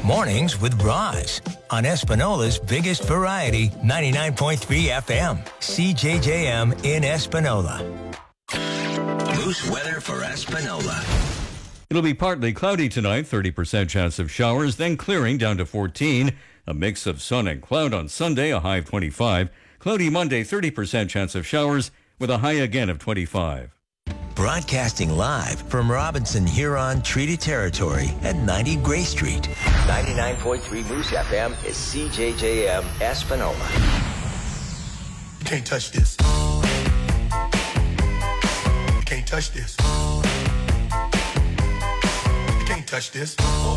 Mornings with Roz on Espinola's biggest variety, 99.3 FM, CJJM in Espinola. Moose weather for Espinola. It'll be partly cloudy tonight, 30% chance of showers, then clearing down to 14. A mix of sun and cloud on Sunday, a high of 25. Cloudy Monday, 30% chance of showers with a high again of 25. Broadcasting live from Robinson Huron Treaty Territory at 90 Gray Street. 99.3 Moose FM is CJJM Espinola. You can't touch this. You can't touch this. You can't touch this.